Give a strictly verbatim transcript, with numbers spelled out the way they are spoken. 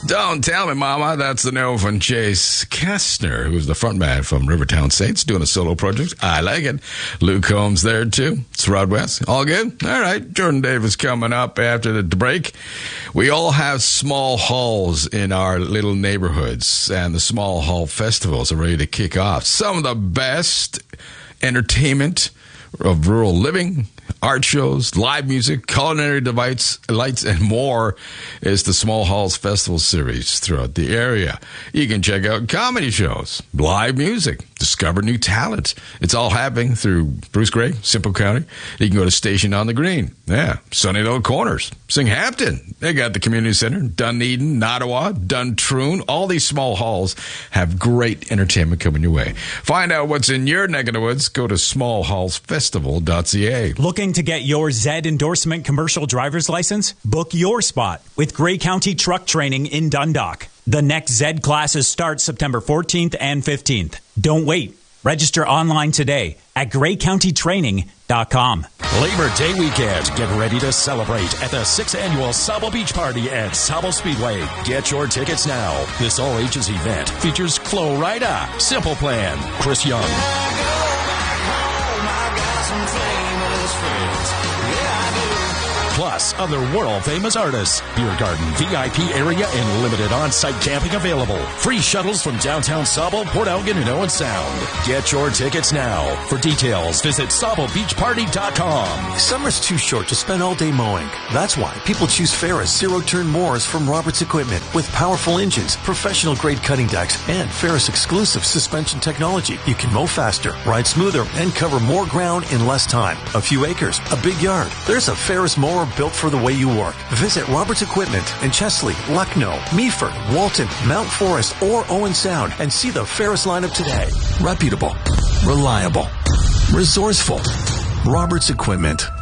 Don't tell me, Mama. That's the no from Chase Kastner, who's the frontman from Rivertown Saints, doing a solo project. I like it. Luke Combs there, too. It's Rod West. All good? All right. Jordan Davis coming up after the break. We all have small halls in our little neighborhoods, and the Small Hall Festivals are ready to kick off. Some of the best entertainment of rural living, art shows, live music, culinary delights, lights, and more is the Small Halls Festival series throughout the area. You can check out comedy shows, live music, discover new talent. It's all happening through Bruce Gray, Simcoe County. You can go to Station on the Green. Yeah, Sunny Little Corners, Singhampton. They got the Community Center, Dunedin, Ottawa, Duntroon. All these small halls have great entertainment coming your way. Find out what's in your neck of the woods. Go to small halls festival dot c a. Looking to get your Z endorsement commercial driver's license? Book your spot with Grey County Truck Training in Dundalk. The next Z classes start September fourteenth and fifteenth. Don't wait. Register online today at grey county training dot com. Labor Day weekend. Get ready to celebrate at the sixth Annual Sabo Beach Party at Sabo Speedway. Get your tickets now. This all-ages event features Flo Rida, Simple Plan, Chris Young, plus other world-famous artists. Beer garden, V I P area, and limited on-site camping available. Free shuttles from downtown Sabo, Port Elgin, and Owen Sound. Get your tickets now. For details, visit sabo beach party dot com. Summer's too short to spend all day mowing. That's why people choose Ferris zero-turn mowers from Roberts Equipment. With powerful engines, professional-grade cutting decks, and Ferris-exclusive suspension technology, you can mow faster, ride smoother, and cover more ground in less time. A few acres, a big yard. There's a Ferris mower built for the way you work. Visit Roberts Equipment in Chesley, Lucknow, Meaford, Walton, Mount Forest, or Owen Sound and see the Ferris lineup today. Reputable, reliable, resourceful. Roberts Equipment.